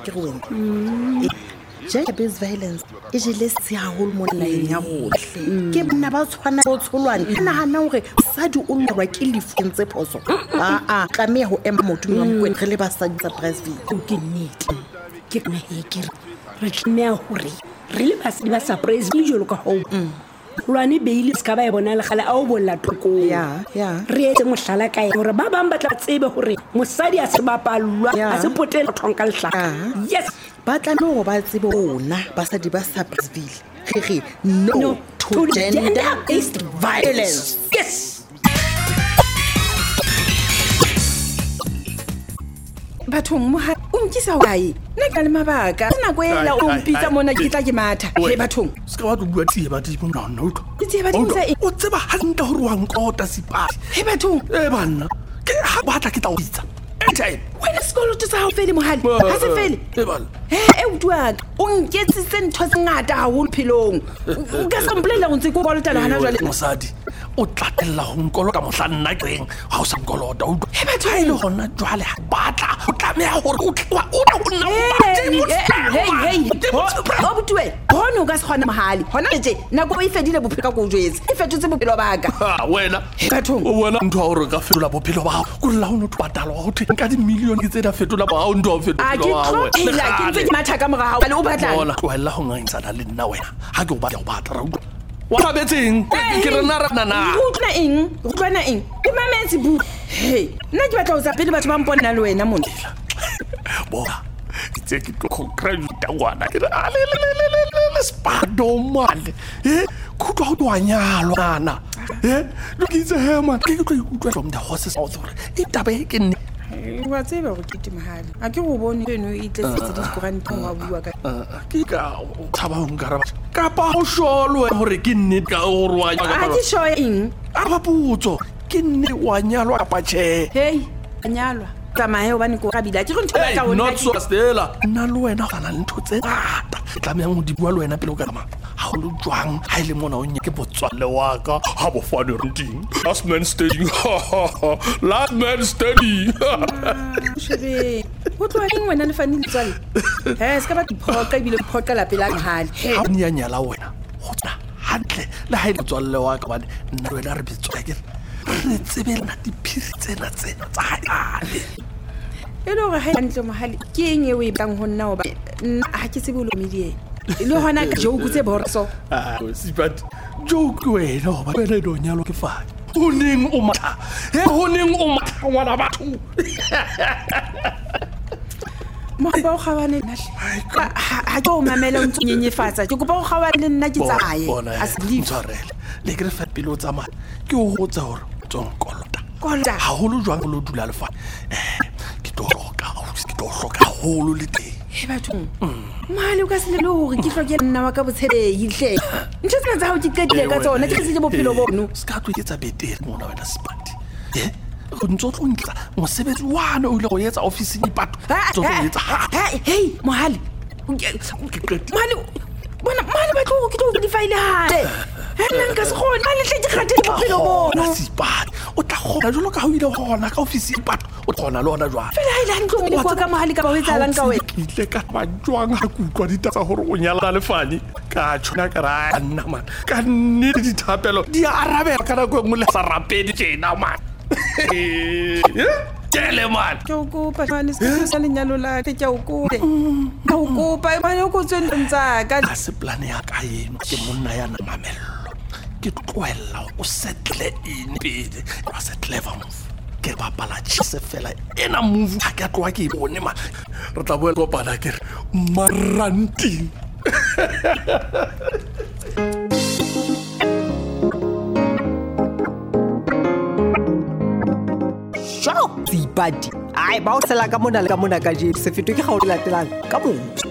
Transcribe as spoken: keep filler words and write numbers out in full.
ke go wena gender-based violence e jele se haholo mo naheng ya gohle ke bana ba tshwana go tsholwane ke nahana hore basadi o lorwa ke lefu ntse phoso a a tlameha ho ema motho wa mkwena re le basadi tsa Brazzaville ke nnete ke nna he ke re tlameha hore re le basadi ba sa Brazzaville jolo ka ho lwane beile ska ba e bona le gale a o bolla thokong ya ya re etse mohlala ka e hore ba bang ba tla tsebe hore mosadi a se bapalwa a se potela thonka lehlaka yes ba tla no ba tsebe ona basadi ba sa Brazzaville re re no to gender-based violence yes bathong moha o nkisa wae nna ka le mabaka nna go ela o mpitsa mona ke tla ke matha he bathong ska ba bua tie ba di bona no ke tie ba di motsa e o tseba hanta hore wa nkota sipati he bathong e banna ke ha ba tla ke tla o bitsa anytime wena sekolo tsa hao fele mohali ha se fele e bana he e utlwa o nketsitse ntho tse ngata haholo phelong o ka samplela go ntse go bolotela hana jwale mosadi o tlatella go nkolota mohlanna kreng ha o sa nkolota o he batho ha ile gona jwale batla o tlameha gore o tla o na go nna hey hey o butwe bona o ka se gona mohali hona tse nako e fedile bophelo ka go jwetse e fetotse bophelo baka wena batho o bona ntho a gore ka fetola bophelo ba go la o no patala go theng ka di million ke tse da fetola ba o ntho a fetola a ke tloela ke ntse ke matha ka morao ale o batla bona tloela go ngaitsana le nna wena ha ke o batla o batla wa babetseng ke re nna rana na o tla eng o tla na eng ke mametse bu hey nna ke batla o tsa pele batho ba mpona le wena mona bona itse ke tlo congratulate ngwana ke ale le le le le spado male eh kutwa go twanyalo nana eh lokitse he man ke tlo ikutwa from the horses authority itabe ke nne wa tseba go kete mahali a ke go bone eno e tle fetse di koranta wa bua ka ke ka thaba ho nkaraba ka pa ho sholo hore ke nne ka o rwa a ke sho eng a ba putso ke nne wa nyalwa ka pache hey nyalwa tsamaye obane ko kabila ke go nthola ka wona not so stella nna le wena kana ntho tse ngata tlameha go di bua le wena pele o ka ma ha o lo jwang ha ile mona o nyeke botswalle wa ka ha bo fane renting last man standing last man standing shebe go tlo eng wena le fane letswalle he ska ba diphoqa ibile diphoqa la pela ngale ha ni ya nyala wena go tsana hantle le ha ile botswalle wa ka bane nna le wena re bitswa ke re tsebela diphiri tsena tsena tsa hae e le gore ha ntle mohali ke eng e o e bang ho nna o ba ha ke se bolo media le hona joke tse borso ah sipati joke wena ba wena do nyalo ke fa o neng o matha he ho neng o matha ngwana batho mo ba o khabane nna ha ke o mamela o ntsenyefatsa ke kopa o khabane nna ke tsaye as leave sorele le ke re fa pelo tsa ma ke o go tsa hore tsonkolota kolota ha holo jwang lo dula le fa eh ke to roka ke to hloka holo le teng he batho mali o ka se le hore ke tlhoke nna wa ka botshelehi hle ntse tsena tsa ho ke qetile ka tsona ke se bophelo bono ska tlo ke tsa betere mona wena spati eh go ntso tlo ntla mosebetsi wana o ile go etsa office ni pato tso go etsa hey mohali mali bona mali ba tlo ke tlo di file hale nna nka se gone mali tle ke kgatile bophelo bono sipati o tla gona jolo ka ho ile gona ka office ni pato o tsona lona jwa fela ha ile ntlo mo kwa ka mohali ka ba o etsalang ka wena ke ile ka ba jwang ha ku utlwa ditaba gore o nyala le fani ka tshona ka ra nna man ka nne di thapelo di arabela ka go ngole sa rapedi tjena man tele man ke o kopa fane se sa lenyalo la ke ke o kopa ka o kopa ba o go tsentsa ka a se plan ya ka eno ke monna ya na mamello ke tloela o settle in pele wa se clever move ke bapala tshise fela ena move ha ke tloa ke bone ma re tla boela kopana ke maranting Sipati ai ba o tsela ka mona le ka mona ka je se fetwe ke ga o latelang ka motho